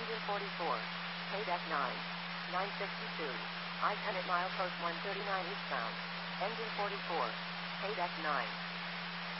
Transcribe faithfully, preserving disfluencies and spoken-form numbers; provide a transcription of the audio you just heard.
Engine forty-four. Paydeck nine. nine fifty-two. I ten at milepost one thirty-nine eastbound. Engine forty-four. Paydeck nine.